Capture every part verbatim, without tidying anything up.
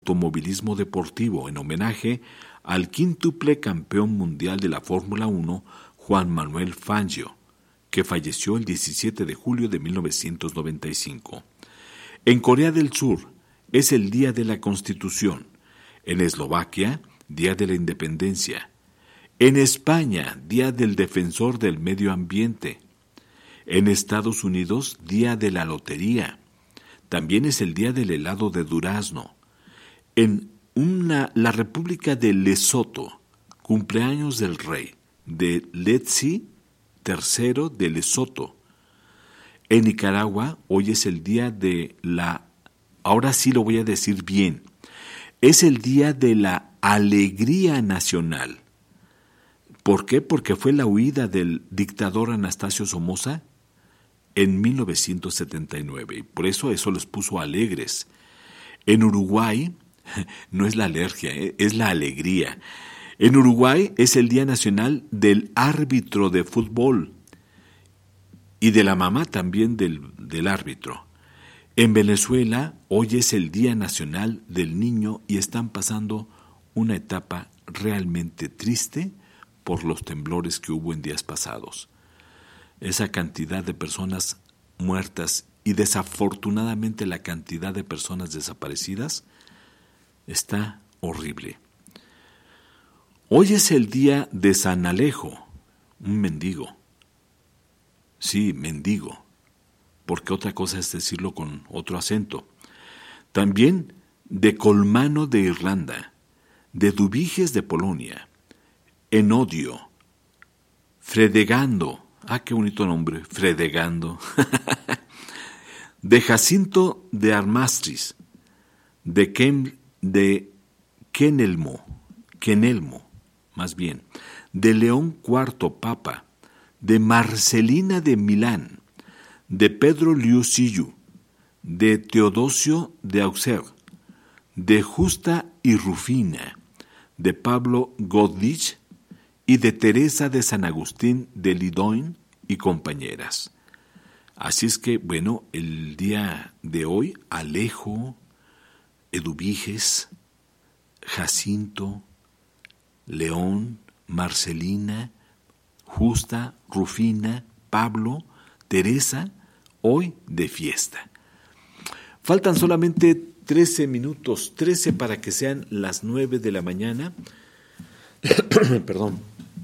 automovilismo deportivo en homenaje al quíntuple campeón mundial de la Fórmula uno, Juan Manuel Fangio, que falleció el diecisiete de julio de mil novecientos noventa y cinco. En Corea del Sur es el Día de la Constitución, en Eslovaquia, Día de la Independencia, en España, Día del Defensor del Medio Ambiente, en Estados Unidos, Día de la Lotería, también es el Día del helado de durazno. En una, la República de Lesoto, cumpleaños del rey, de Letzi tercero de Lesoto. En Nicaragua, hoy es el día de la, ahora sí lo voy a decir bien, es el día de la alegría nacional. ¿Por qué? Porque fue la huida del dictador Anastasio Somoza en mil novecientos setenta y nueve, y por eso eso los puso alegres. En Uruguay, no es la alergia, ¿eh? Es la alegría. En Uruguay es el Día Nacional del Árbitro de Fútbol y de la mamá también del, del árbitro. En Venezuela hoy es el Día Nacional del Niño y están pasando una etapa realmente triste por los temblores que hubo en días pasados. Esa cantidad de personas muertas y desafortunadamente la cantidad de personas desaparecidas está horrible. Hoy es el día de San Alejo, un mendigo. Sí, mendigo, porque otra cosa es decirlo con otro acento. También de Colmano de Irlanda, de Dubiges de Polonia, Enodio, Fredegando, ah, qué bonito nombre, Fredegando, de Jacinto de Armastris, de, Ken, de Kenelmo, Kenelmo, más bien, de León cuarto Papa, de Marcelina de Milán, de Pedro Liusillu, de Teodosio de Auxerre, de Justa y Rufina, de Pablo Godlich y de Teresa de San Agustín de Lidoin y compañeras. Así es que, bueno, el día de hoy, Alejo, Eduviges, Jacinto, León, Marcelina, Justa, Rufina, Pablo, Teresa, hoy de fiesta. Faltan solamente trece minutos, trece para que sean las nueve de la mañana. Perdón.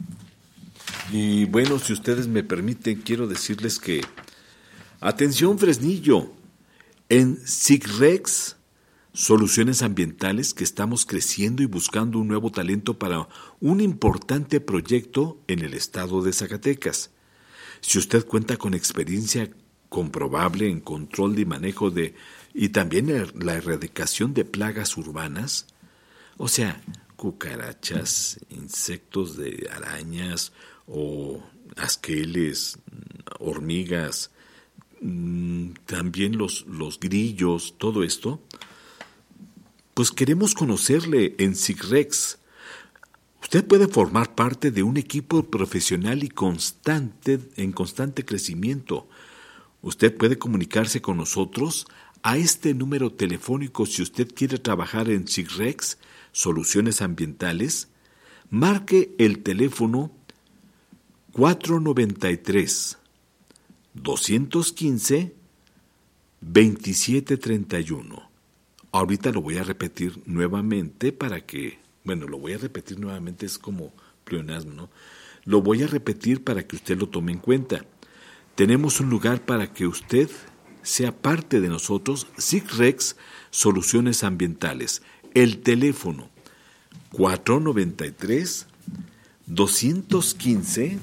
Y bueno, si ustedes me permiten, quiero decirles que, atención Fresnillo, en SIGREX, Soluciones Ambientales, que estamos creciendo y buscando un nuevo talento para un importante proyecto en el estado de Zacatecas. Si usted cuenta con experiencia comprobable en control y manejo de, y también la erradicación de plagas urbanas, o sea, cucarachas, insectos de arañas o asqueles, hormigas, también los, los grillos, todo esto, pues queremos conocerle en SIGREX. Usted puede formar parte de un equipo profesional y constante, en constante crecimiento. Usted puede comunicarse con nosotros a este número telefónico si usted quiere trabajar en SIGREX, Soluciones Ambientales. Marque el teléfono cuatro noventa y tres, doscientos quince, veintisiete treinta y uno. Ahorita lo voy a repetir nuevamente para que, bueno, lo voy a repetir nuevamente, es como pleonasmo, ¿no? Lo voy a repetir para que usted lo tome en cuenta. Tenemos un lugar para que usted sea parte de nosotros, SIGREX, Soluciones Ambientales. El teléfono cuatro noventa y tres, doscientos quince,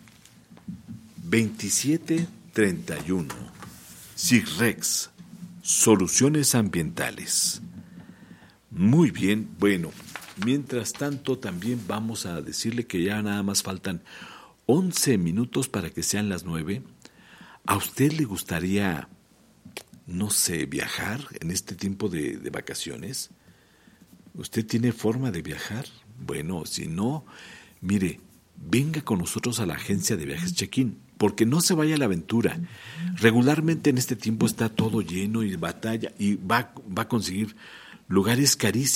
veintisiete treinta y uno. SIGREX, Soluciones Ambientales. Muy bien, bueno, mientras tanto también vamos a decirle que ya nada más faltan once minutos para que sean las nueve. ¿A usted le gustaría, no sé, viajar en este tiempo de, de vacaciones? ¿Usted tiene forma de viajar? Bueno, si no, mire, venga con nosotros a la agencia de viajes Check-in, porque no se vaya a la aventura. Regularmente en este tiempo está todo lleno y batalla y va, va a conseguir lugares carísimos